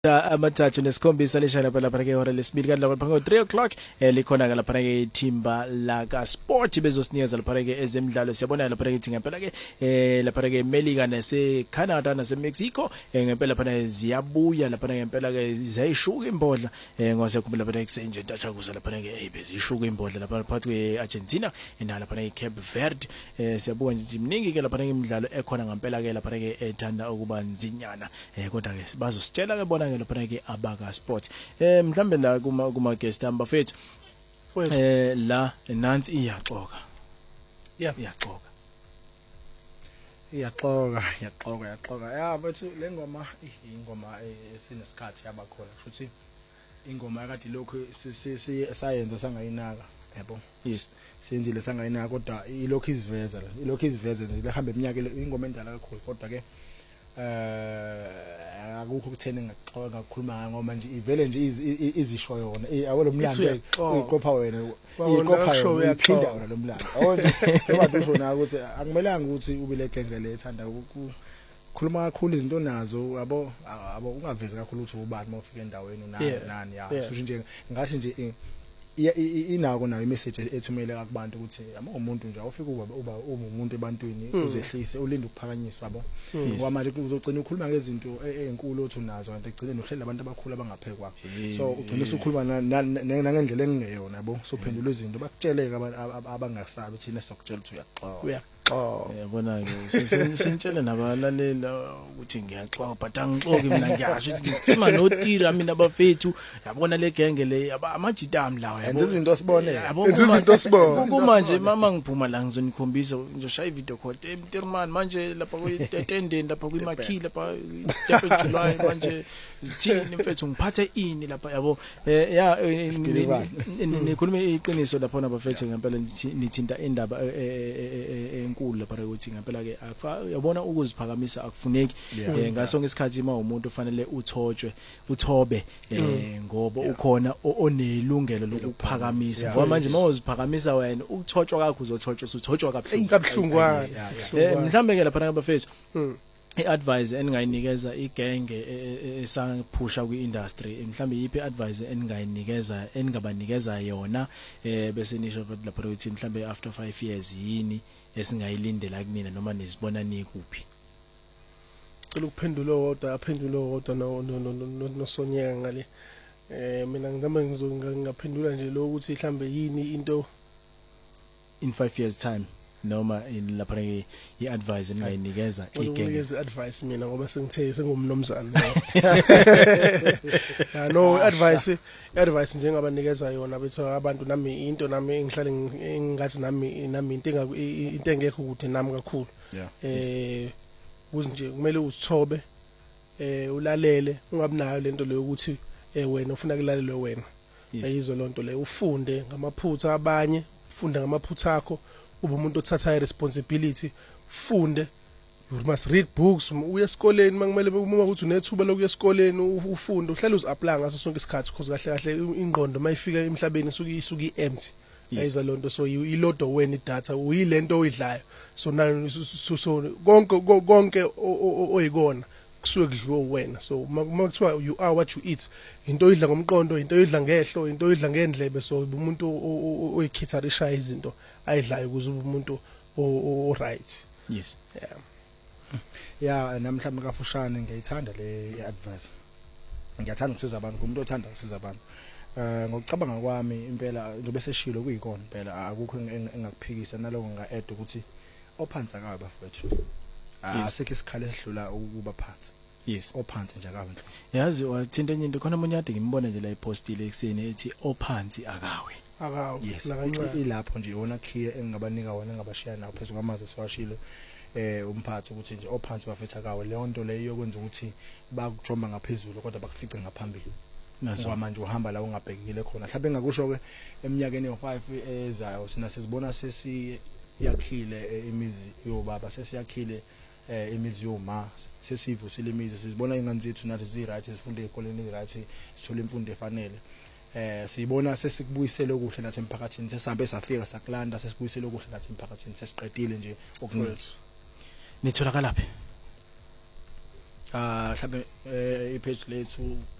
amathathu nesikhombisa leshana lapha ke hora lesibili kanti lapha ngo 3 o'clock likhona ke lapha ke Thimba la ka Sport bezosinikeza lapha ke ezemidlalo siyabona lapha ke ngempela ke lapha ke Melika nase Canada nase Mexico ngempela lapha ziyabuya lapha ngempela ke ziyishuka imbodla ngosekhumbula lapha kusenje ntachakuza lapha ke bezishuka imbodla lapha phakathi kwe Argentina lapha ke Cape Verde siyabuka nje iminingi ke lapha imidlalo ekhona ngempela ke lapha ke ethanda ukuba nzinyana kodwa ke bazositshela ke bona lapha ke abaka sport mhlambe la kuma guest amba fethu la nansi iyaxoka iyaxoka bethu lengoma ingoma esinesikhathi yabakhona futhi ingoma yakade lokho sayenza sangayinaka yabo yes senzile sangayinaka kodwa ilokhu iziveza nje lehamba eminyaka ingoma endala kakhulu kodwa ke akukho kutheni ngaxoxa ngakhuluma ngoma nje ivele nje izisho yona awolo mlando uyiqopha wena uyaphinda wona lo mlando awona usho na ukuthi akumelanga ukuthi ube le genge le ethanda ukukhuluma kakhulu izinto nazo yabo ungavezi kakhulu ukuthi ubani mawufika endaweni nani kusho nje ngathi nje inako nayo imessage ethumele kubantu ukuthi umuntu nje awufika uba umuntu ebantwini uzehlise ulinde ukuphakanyiswa yabo ngoba manje uzogcina ukhuluma ngezinto ezinkulu othi unazo kanti egcine nohlela abantu abakhulu abangaphekwa so ugcina usukhuluma nangendlela engeyona yabo sophendula izinto bakutsheleke abangasabi thina sokutshela ukuthi uyaxoxa yabona ke sintshele nabalalela ukuthi ngiyaxoxa but angixoki mina ngiyasho ukuthi ngisikima notira mina bafethu yabona le genge le amajitami lawa yenza izinto sibone manje mama ngiphuma la ngizonikhombisa ngizoshaya ivideo call Mtirman manje lapha kuyetendeni lapha kwimakhile lapha July manje zithini mfethu ngiphathe ini lapha yabo nikhuluma iqiniso lapha nabafethu ngempela nithinta indaba enkulu lapha ukuthi ngempela ke yabona ukuziphakamisa akufuneki ngasonke isikhathi uma umuntu ufanele uthobe ngoba ukhona onelungelo lokuphakamisa ngoba manje mawuziphakamisa wena ukuthotshwa kakho uzothotshwa usuthotshwa kabuhlungwana mhlambe ke lapha nabafethu iadvice engayinikeza igenge esaphusha kwiindustry mhlambe yipi advice engabanikeza yona bese nisho lapha ukuthi mhlambe after 5 years yini esingayilindela kunina noma nizibona nikuphi ukuphendula wodwa nosonyeka ngale mina ngizama ngingaphendula nje lo ukuthi mhlambe yini into in 5 years time noma in lapha iadvice engayinikeza igenge advice mina ngoba sengithe sengumnomzana no advice njengabanikeza yona bethu abantu nami into nami engihlale ngingathi nami into engekho kude nami kakhulu nje kumele uzithobe ulalele ungabinayo lento leyo ukuthi wena ufuna kulalelwe wena ayizwe lonto leyo ufunde ngamaphutha abanye ufunda ngamaphutha akho ube umuntu othatha responsibility funde you must read books uye esikoleni makumele uma ukuthi unethuba lokuya esikoleni ufunde uhlale uzapply ngaso sonke isikhathi because kahle ingqondo mayifika emhlabeni isuka empty ayizwa lonto so ilodo wena idata uyilento oyidlayo so konke oyikona kusuke kudliwe wena so makuthiwa you are what you eat into oyidla ngomqondo into oyidla ngehlo into oyidla ngendlebe so umuntu oyikhitharisha izinto ayidlayo ukuze umuntu o right yes namhlanje kafushane ngiyithanda le advice ngiyathanda ukusiza abantu umuntu othanda ukusiza abantu ngokucabanga kwami impela nje bese shilo kuyikona impela akukho engakuphikisa naloko nga-add ukuthi ophansi akawe bafethu asikho isikhalo esidlula ukuba phansi yes ophansi nje akawe yazi wathinta enye into khona umuntu ngimbona nje la ipostile ekseni ethi ophansi akawe yes ilapho nje yona key engabanika wona engabashiya nawo phezulu kwamazwi siwashilo umphathi ukuthi nje ophansi bafethu akawe leyo nto leyo yokwenza ukuthi bakujomba ngaphezulu kodwa bakufice ngaphambili ngoba manje uhamba la ungabhekile khona mhlawumbe engakusho ke eminyakeni yo5 ezayo sina sizibona sesiyakhile imizi yobaba sesiyakhile imizi yoma sesivusile imizi sizibona ingane zethu nathi zi-right sifunde ekoleni right sithola imfundo efanele siyibona sesikubuyisela okuhle nathi emphakathini sesabe safika sakulanda sesikubuyisela okuhle nathi emphakathini sesiqedile nje okuningi nitholakala laphi mhlambe ipage lethu